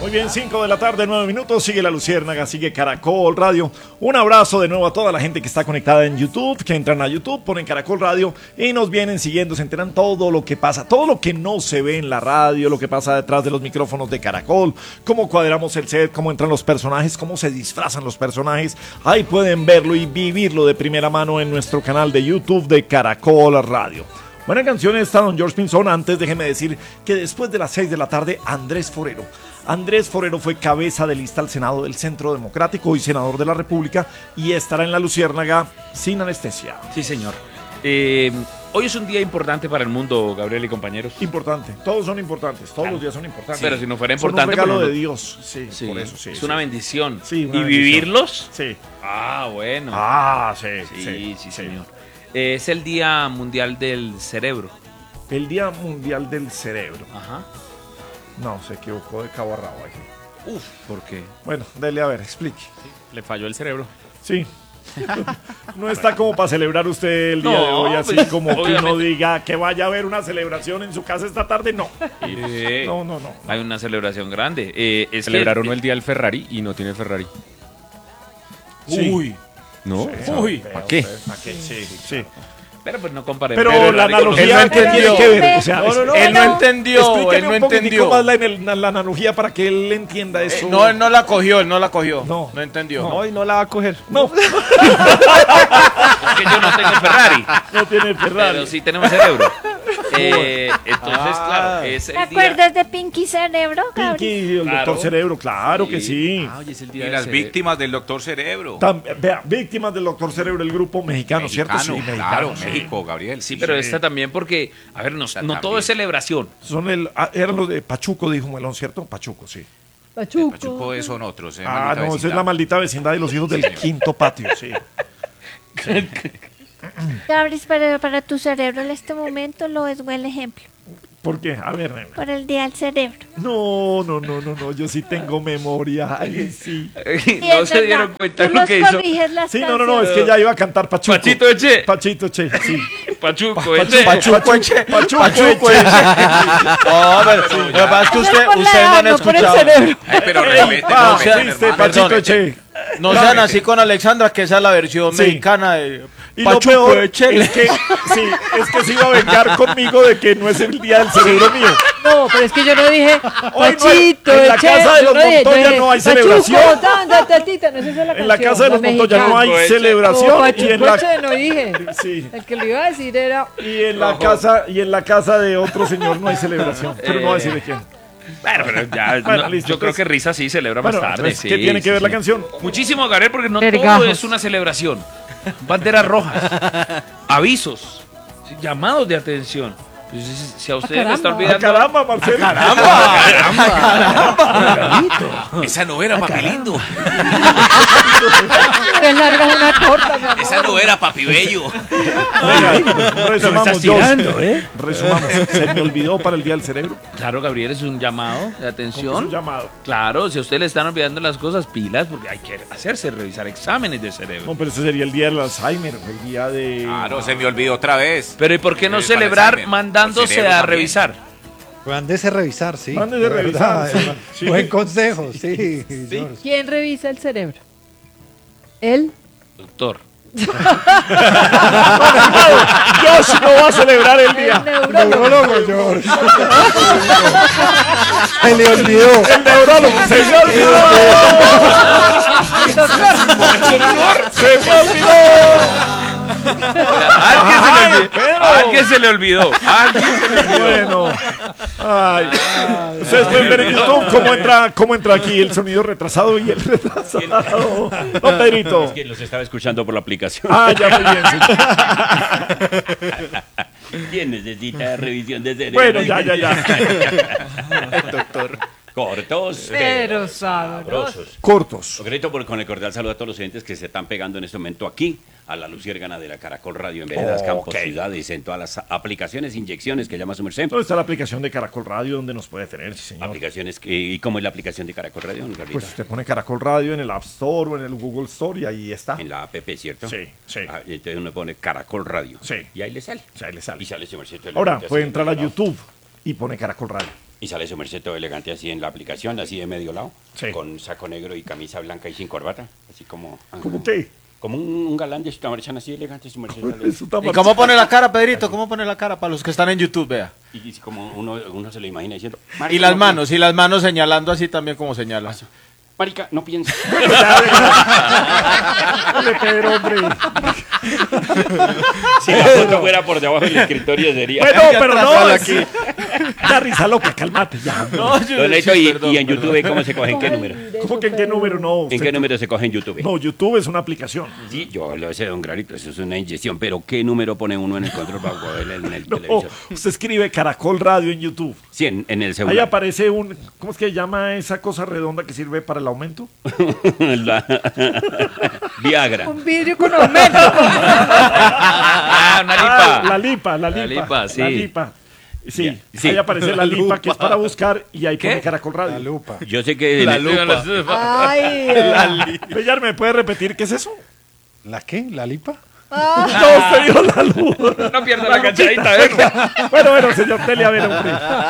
Muy bien, 5 de la tarde, 9 minutos, sigue La Luciérnaga, sigue Caracol Radio. Un abrazo de nuevo a toda la gente que está conectada en YouTube, que entran a YouTube, ponen Caracol Radio y nos vienen siguiendo, se enteran todo lo que pasa, todo lo que no se ve en la radio, lo que pasa detrás de los micrófonos de Caracol, cómo cuadramos el set, cómo entran los personajes, cómo se disfrazan los personajes. Ahí pueden verlo y vivirlo de primera mano en nuestro canal de YouTube de Caracol Radio. Buena canción esta, don George Pinzón. Antes déjeme decir que después de las 6 de la tarde, Andrés Forero fue cabeza de lista al Senado del Centro Democrático y senador de la República y estará en La Luciérnaga sin anestesia. Sí, señor. Hoy es un día importante para el mundo, Gabriel y compañeros. Importante, todos son importantes, todos los días son importantes. Pero si no fuera importante... Son un regalo pues, de Dios, sí, por eso, sí. Es una bendición. Sí, una ¿Y bendición. vivirlos? Sí. Ah, bueno. Ah, Sí, señor. Es el Día Mundial del Cerebro. El Día Mundial del Cerebro. Ajá. No, se equivocó de cabo a rabo aquí. Uf, ¿por qué? Bueno, dele a ver, explique. Le falló el cerebro. Sí. No está como para celebrar usted el día de hoy, así pues, como que uno obviamente. diga que vaya a haber una celebración en su casa esta tarde, no. No. Hay una celebración grande. Celebraron el día del Ferrari y no tiene Ferrari. Sí. Uy. ¿No? Sí, Uy, feo, ¿para qué? ¿Para qué? Sí. Pero pues no comparemos. Pero la analogía Él no que tiene entendió. que ver, o sea, Él no entendió, explíqueme él no un poquitico entendió. más la analogía para que él entienda eso. No, él no la cogió. No. No entendió. No. y no la va a coger. No, Es que yo no tengo Ferrari, no tiene Ferrari. pero sí tenemos cerebro. Entonces, claro, es ¿Te el día... acuerdas de Pinky Cerebro, Gabriel? Pinky, el Claro. doctor Cerebro, claro que sí. Hoy es el Y día las del víctimas del doctor Cerebro. Vea, víctimas del doctor Cerebro, el grupo mexicano, ¿cierto? Sí, claro, sí. México, Gabriel. Sí, pero esta también porque, a ver, no todo también. es celebración. Eran los de Pachuco, dijo Melón, ¿cierto? Pachuco, sí. Pachuco son otros. Ah, no, esa es la maldita vecindad de los hijos del quinto patio, sí. Gabriel, pero para tu cerebro en este momento lo es buen ejemplo. ¿Por qué? A ver, nena. Por el día del cerebro. No, yo sí tengo memoria. Ay, sí. No se dieron cuenta de Tú lo los que hizo. corriges las Sí, no, es canciones. que ya iba a cantar Pachuco. Pachito Eche. Pachito Che, sí. Pachuco, Eche. Pachuco Eche. Pachuco Eche. No, pero lo que pasa es que Eso es por la ustedes no han edad, no por el escuchado. cerebro. Pero respete, Ah, sea, fuiste hermano. Pachito Che. No sean así con Alexandra, que esa es la versión Sí. mexicana de Y lo Pachuco peor Eche. es que se iba a vengar conmigo de que no es el día del cerebro mío. No, pero es que yo no dije Hoy no Pachito, en la Eche, casa de yo los dije, yo Montoya dije, no hay Pachuco, celebración. tanda, tatita, no, esa es la En la canción, casa de los Montoya no hay mexicana. celebración. No, Y Pachuco, en la, Eche, no dije. sí. El que lo iba a decir era... Y en la casa de otro señor no hay celebración. Pero no voy a decir de quién. Bueno, pero ya, Bueno, no, listo, yo creo pues. que Risa sí celebra más Bueno, tarde. entonces, Sí, ¿qué tiene que ver la canción? Muchísimo, Gabriel, porque no todo Vergajos. es una celebración. Banderas rojas, avisos, llamados de atención. Pues, si a usted le está caramba. olvidando... Caramba, Marcelo. Esa no era Papi Lindo. Te largas una torta, mi amor. Esa no era Papi Bello. Venga, resumamos, tirando, George. Resumamos. Se me olvidó para el día del cerebro. Claro, Gabriel, es un llamado de Es atención. un llamado. Claro, si a usted le están olvidando las cosas, pilas, porque hay que hacerse revisar exámenes de cerebro. No, pero ese sería el día del Alzheimer, el día de... Claro, se me olvidó otra vez. Pero ¿y por qué no Para celebrar Alzheimer, mandándose por cerebro a también. revisar? Mándese a revisar, sí. Mándese a de revisar, verdad, sí. hermano. Sí. Buen consejo, sí. George. ¿Quién revisa el cerebro? ¿Él? Doctor. Josh no va a celebrar el El día. neurólogo. Neurólogo, George. Se le olvidó. El neurólogo. Se me olvidó. Se me olvidó. ¿A alguien se le olvidó? ¿A alguien se le olvidó? Bueno. Ay. Ustedes pueden ver en YouTube cómo entra aquí el sonido retrasado y el retrasado. No, Pedrito. Que los estaba escuchando por la aplicación. Ah, ya muy bien. Sí. ¿Quién necesita revisión de cerebro? Bueno, ya. Doctor. Cortos, Pero sabroso. sabrosos. Cortos. Concreto, con el cordial saludo a todos los oyentes que se están pegando en este momento aquí a la Luciérgana de la Caracol Radio en Veredas, Campos, Ciudades, en todas las aplicaciones, inyecciones que llama su merced. ¿Dónde está la aplicación de Caracol Radio donde nos puede tener, sí, señor? Aplicaciones, ¿y cómo es la aplicación de Caracol Radio, don Carlito? Pues usted pone Caracol Radio en el App Store o en el Google Store y ahí está. En la app, ¿cierto? Sí. Ah, y entonces uno pone Caracol Radio. Sí. Y ahí le sale. O sea, ahí le sale. Y sale su merced. Ahora puede entrar a YouTube y pone Caracol Radio. Y sale su merced todo elegante así en la aplicación, así de medio lado, Sí. con saco negro y camisa blanca y sin corbata, así como... Sí. Como un galán de esta marchana así elegante, su merced sale. Eso está ¿Y cómo pone la cara, Pedrito? ¿Cómo pone la cara para los que están en YouTube, vea? Y como uno se lo imagina diciendo... Y "Marica, las no manos, señalando así también como señala. Marica, no piensa. Dale, Pedro, hombre. Si la foto fuera por debajo del escritorio sería... Bueno, pero no. atrasarla Aquí. Ya risa loca, cálmate ya. No, Don Neto, y en YouTube, ¿cómo se coge? ¿En qué número? ¿Cómo que en qué número? No. ¿En qué número se coge en YouTube? No, YouTube es una aplicación. Sí, yo lo sé, don Granito, eso es una inyección, pero ¿qué número pone uno en el control para poder en el No, televisor? usted escribe Caracol Radio en YouTube. Sí, en el Ahí celular. aparece un... ¿Cómo es que se llama esa cosa redonda que sirve para el aumento? La- Viagra. Un vidrio con aumento. Ah, una lipa. La lipa. La lipa, sí. La lipa. Sí, Ya, sí. ahí aparece la lipa que es para buscar y ahí pone Caracol Radio. La lupa. Yo sé que... La en- lupa. Ay, Bellar, ¿me puede repetir qué es eso? ¿La qué? ¿La lipa? No, usted dijo la luz. No pierda la cachadita, venga. Bueno, señor Tele, a ver, hombre.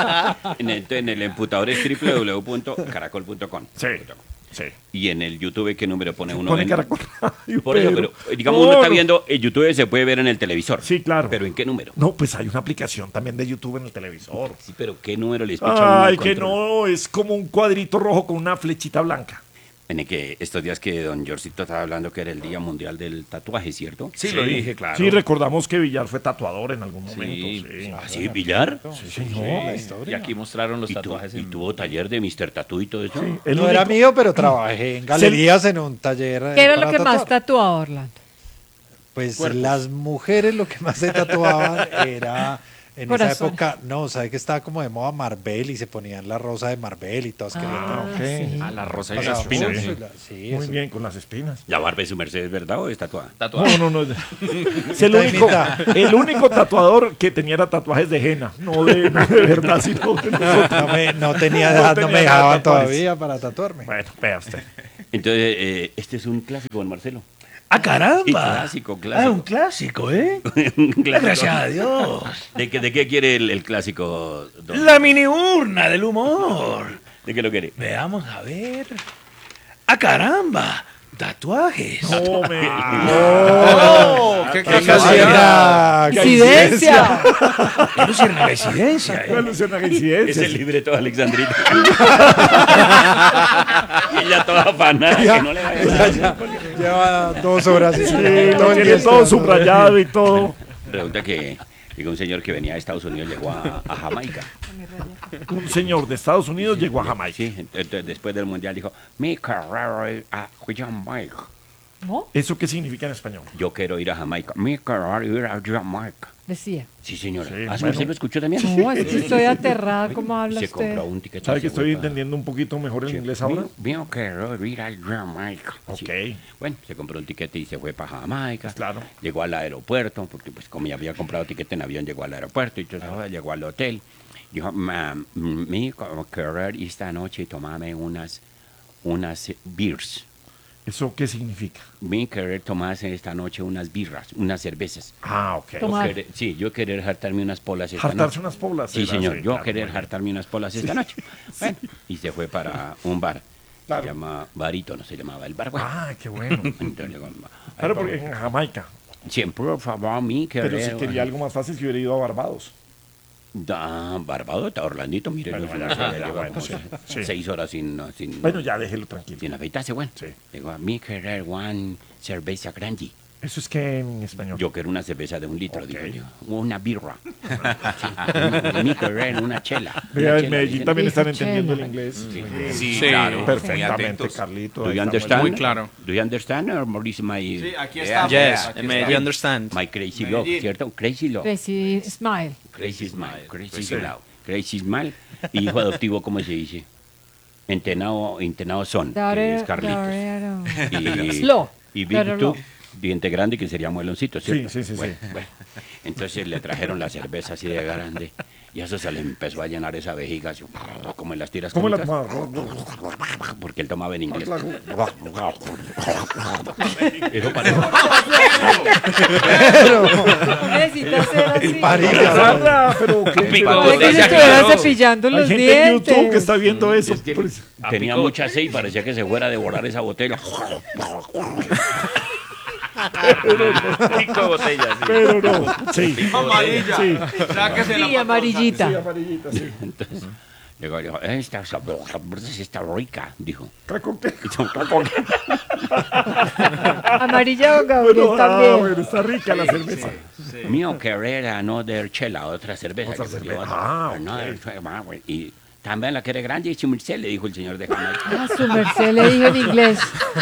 en el emputador es www.caracol.com. Sí, sí. Y en el YouTube, ¿qué número pone uno? Pone en- Caracol Radio. Por eso, pero digamos, uno está viendo, el YouTube se puede ver en el televisor. Sí, claro. ¿Pero en qué número? No, pues hay una aplicación también de YouTube en el televisor. Sí, pero ¿qué número les picha uno Ay, el que control? no, es como un cuadrito rojo con una flechita blanca. En el que estos días que don Georgito estaba hablando que era el Día Mundial del Tatuaje, ¿cierto? Sí, lo dije, claro. Sí, recordamos que Villar fue tatuador en algún momento. Sí, ¿Ah, sí, Villar? Sí, señor. La Y historia. aquí mostraron los ¿Y, tatuajes. y tuvo taller de Mr. Tattoo y todo eso? El No era único- mío, pero trabajé en galerías en un taller. ¿qué era para lo que más tatuar. tatuaba Orlando? Pues las mujeres lo que más se tatuaban era en Corazones. esa época, no, sabe que estaba como de moda Marvel y se ponían la rosa de Marvel y todas querían. Ah, la rosa y O sea, las espinas. sí. Sí, Muy eso. bien, con las espinas. ¿La barba de su merced es verdad o es tatuada? Tatuaje. No. Es el único tatuador que tenía era tatuajes de henna, no de verdad, sino de nosotros. No tenía No edad, no tenía me edad dejaban tatuajes. todavía para tatuarme. Bueno, vea usted. Entonces, este es un clásico, don Marcelo. ¡Ah, caramba! Sí, clásico, Ah, clásico. un clásico, ¿eh? Un clásico. Gracias a Dios. ¿De qué quiere el clásico, don? La mini urna del humor. ¿De qué lo quiere? Veamos a ver. ¡Ah, caramba! Tatuajes. No, me. ¡Oh! ¡Qué casualidad! ¡Incidencia! Yo no sé en la residencia, No ¿eh? alusiona a Es incidencias. el libreto de Alexandrita. Ella toda afanada, que no le vaya a dar. Lleva 2 horas y Sí, todo lo el tiene día todo esperando. subrayado y todo. Resulta que un señor que venía de Estados Unidos llegó a Jamaica. Un señor de Estados Unidos llegó a Jamaica. Sí, entonces después del mundial dijo, mi carrera es a Jamaica. ¿No? ¿Eso qué significa en español? Yo quiero ir a Jamaica. Mi carrera es ir a Jamaica. Decía. Sí, señora. Sí, ¿Ah, bueno. ¿usted lo escuchó también? No, es que estoy aterrada. ¿Cómo habla Se usted? compró un ticket. ¿Sabe y que se estoy fue para- entendiendo un poquito mejor el Sí. inglés ahora? Mío quiero ir a Jamaica. Ok. Sí. Bueno, se compró un tiquete y se fue para Jamaica. Claro. Llegó al aeropuerto, porque pues como ya había comprado tiquete en avión, llegó al aeropuerto y entonces llegó al hotel. Dijo, mi querer esta noche tomarme unas beers. ¿Eso qué significa? Mi querer tomarse esta noche unas birras, unas cervezas. Ah, ok. Tomar. Sí, yo querer hartarme unas polas esta Hartarse noche. unas poblas. Sí, señor, yo claro, querer muy bien. hartarme unas polas esta noche. Bueno, y se fue para un bar. Claro. Se llama Barítono, se llamaba el bar. Bueno, Ah, qué bueno. entonces llegó, Claro, porque en Jamaica. siempre, por favor, mi querer. Pero si quería algo más fácil, si hubiera ido a Barbados. Barbados, Orlandito, mire, Bueno, no, ya, no, ya, ya ya, lleva bueno, como sí, sí. 6 horas sin Bueno, ya déjelo tranquilo. sin afeitarse, bueno. Sí. Digo, mi querer one cerveza grande. Eso es que en español. Yo quiero una cerveza de 1 litro, Ok. digo yo. Una birra. Sí, mi querer una chela. Vea, Una en chela, Medellín dije. también están Dice entendiendo el chela. inglés. Sí, Sí, claro. Muy Perfectamente, atentos. Carlito. Do ahí you está understand? muy Muy claro. Do you understand or is my, aquí está. Yes, Aquí and may está. you understand. my crazy love, ¿cierto? Crazy love. Crazy Smile. Crazy smile. Crazy Sí. love. Crazy smile. Y hijo adoptivo, ¿cómo se dice? Entenado son, que es Carlitos. Y, Slow. y Pero Víctor, no. diente grande, que sería mueloncito, ¿cierto? Sí, sí, sí, Bueno, sí. bueno. Entonces le trajeron la cerveza así de grande. Y eso se le empezó a llenar esa vejiga, así, como en las tiras ¿Cómo la cómicas, tomaba? porque él tomaba en inglés. Eso No necesita ser así. Sandra, pero Pico ¿qué? Parece que se botella estuviera generoso. cepillando Hay los gente en dientes. YouTube que está viendo eso. Es que Pues, tenía mucha sed y parecía que se fuera a devorar esa botella. Pico de botella, sí. pero no. Sí. Amarilla. Sí. Sáquese la Sí, amarillita. Sí, amarillita, sí. Entonces, llegó y dijo, esta sabrosa está rica, dijo. ¿Con qué? Y yo, ¿con qué? Amarilla o Gabriel Bueno, también. bueno, está rica la cerveza. Mío querer another chela, otra cerveza. Otra que me cerveza. dio, Ah, another chela, güey. Y también la quiere grande y su merced, le dijo el señor de Jamaica. Ah, su merced le dijo en inglés.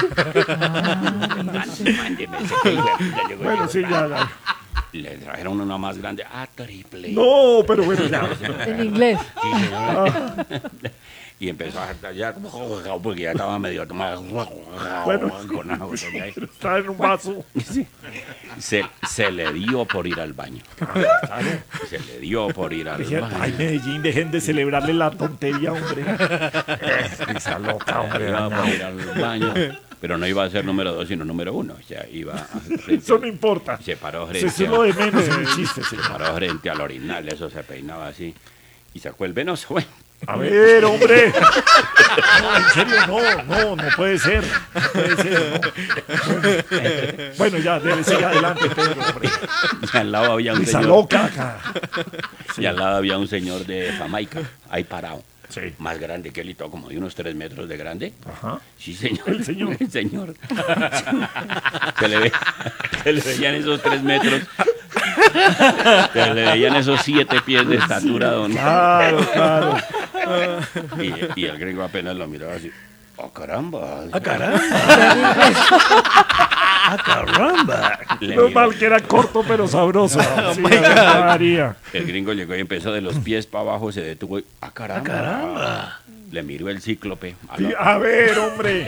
Mándeme ese que ya llegó. Bueno, sí, ya. Le trajeron una más grande, triple. No, pero bueno, ya. En inglés. Sí, señor. Y empezó a tallar, porque ya estaba medio tomado. Bueno, Con agua, ya. está en un vaso. Sí. Se le dio por ir al baño. Se le dio por ir al Dije, baño. ay, Medellín, dejen de celebrarle la tontería, hombre. Está loca, hombre. Iba por ir al baño, pero no iba a ser número 2, sino número 1. O sea, iba Eso no importa. se paró Eso frente es lo de menos en el chiste, sí. se paró frente al orinal, eso se peinaba así y sacó el venoso. Bueno, A ver, hombre. No, en serio, no puede ser. No puede ser, no. Bueno, ya, debe seguir adelante, Pedro, hombre. y al lado había un Esa señor, loca acá. y al lado había un señor de Jamaica, ahí parado. Sí. Más grande que él y todo, como de unos 3 metros de grande. Ajá. Sí, señor. El señor. El señor. Se le veían esos 3 metros. Se le veían esos 7 pies de estatura, don. Claro, claro. Y el gringo apenas lo miraba así. ¡Oh, caramba! caramba! Le No miró. mal que era corto, pero sabroso. Sí, María. El gringo llegó y empezó de los pies para abajo, se detuvo y ¡ah, caramba! Le miró el cíclope. Sí, a ver, hombre.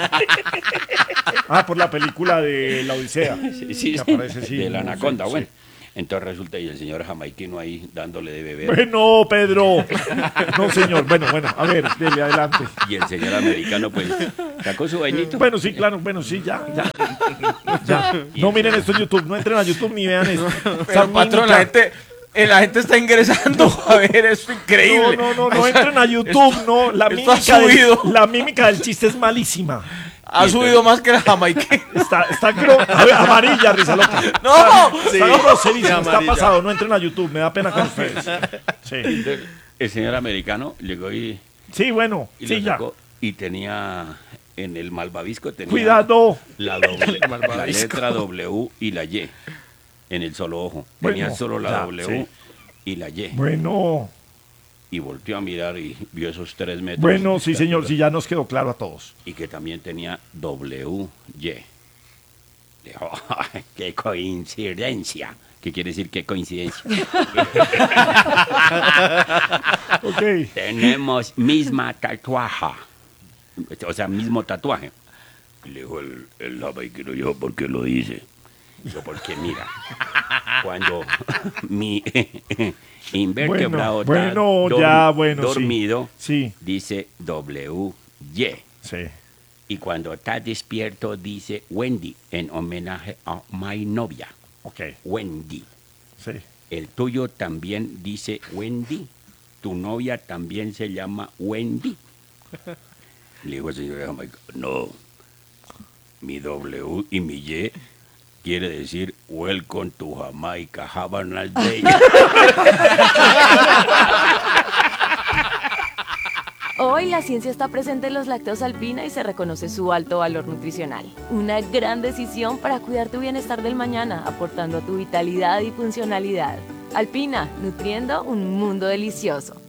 Ah, por la película de La Odisea. Sí, que aparece, sí. de la anaconda, Sí, sí. bueno. Entonces resulta y el señor jamaiquino ahí dándole de beber. Bueno, Pedro. No, señor. Bueno, a ver, dele adelante. Y el señor americano pues sacó su bañito. Bueno, sí, claro, bueno, sí, ya. No miren esto en YouTube, no entren a YouTube ni vean esto. Pero, patrón, la gente está ingresando a ver esto increíble. No entren a YouTube, no. Esto ha subido. La mímica del chiste es malísima. Ha subido más que la jamaiquina. A ver, amarilla, risa loca. ¡No! Está groserísimo, está amarilla. pasado, no entren a YouTube, me da pena con ustedes. Sí, El señor americano llegó y sí, bueno, lo sí, ya. sacó y tenía en el malvavisco tenía Cuidado. la letra W y la Y en el solo ojo. Tenía Bueno, solo la ya, W sí. y la Y. Bueno, Y volteó a mirar y vio esos 3 metros. bueno, sí, señor, sí, ya nos quedó claro a todos. Y que también tenía WY. Dijo, "Ay, qué coincidencia. ¿Qué quiere decir qué coincidencia? Ok. Tenemos misma tatuaje. O sea, mismo tatuaje. Le dijo el jamaiquino, yo, ¿por qué lo dice? Yo, porque mira, cuando mi invertebrado Bueno, está ya, bueno, sí. dormido, Sí, dice WY. sí. Y cuando está despierto, dice Wendy, en homenaje a mi novia, Ok, Wendy. sí. El tuyo también dice Wendy. Tu novia también se llama Wendy. Le dijo el señor de Jamaica, no. Mi W y mi Y quiere decir Welcome to Jamaica, have a nice day. Hoy la ciencia está presente en los lácteos Alpina y se reconoce su alto valor nutricional. Una gran decisión para cuidar tu bienestar del mañana, aportando a tu vitalidad y funcionalidad. Alpina, nutriendo un mundo delicioso.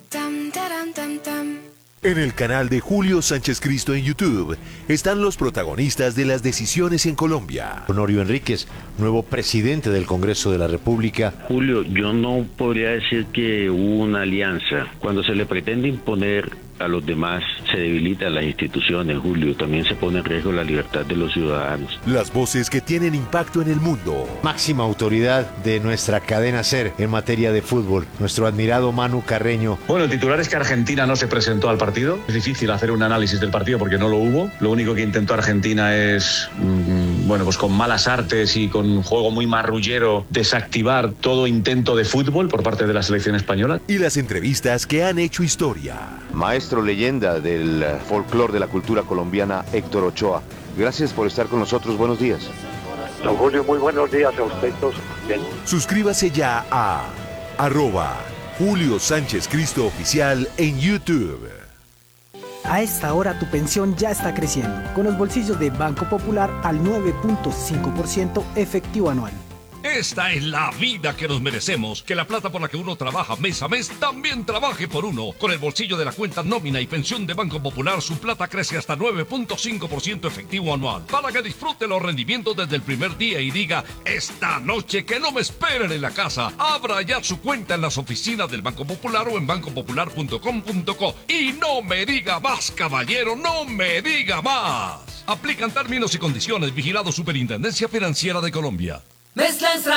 En el canal de Julio Sánchez Cristo en YouTube están los protagonistas de las decisiones en Colombia. Honorio Enríquez, nuevo presidente del Congreso de la República. Julio, yo no podría decir que hubo una alianza. Cuando se le pretende imponer a los demás, se debilitan las instituciones, Julio. También se pone en riesgo la libertad de los ciudadanos. Las voces que tienen impacto en el mundo. Máxima autoridad de nuestra cadena SER en materia de fútbol, nuestro admirado Manu Carreño. Bueno, el titular es que Argentina no se presentó al partido. Es difícil hacer un análisis del partido porque no lo hubo. Lo único que intentó Argentina es, bueno, pues con malas artes y con un juego muy marrullero, desactivar todo intento de fútbol por parte de la selección española. Y las entrevistas que han hecho historia. Maestro leyenda del folclore de la cultura colombiana, Héctor Ochoa. Gracias por estar con nosotros. Buenos días. Don Julio, muy buenos días a usted todos. Suscríbase ya a @Julio Sánchez Cristo Oficial en YouTube. A esta hora tu pensión ya está creciendo, con los bolsillos de Banco Popular al 9.5% efectivo anual. Esta es la vida que nos merecemos, que la plata por la que uno trabaja mes a mes también trabaje por uno. Con el bolsillo de la cuenta nómina y pensión de Banco Popular, su plata crece hasta 9.5% efectivo anual, para que disfrute los rendimientos desde el primer día y diga, esta noche que no me esperen en la casa. Abra ya su cuenta en las oficinas del Banco Popular o en bancopopular.com.co. Y no me diga más, caballero, no me diga más. Aplican términos y condiciones. Vigilado Superintendencia Financiera de Colombia. Mezcla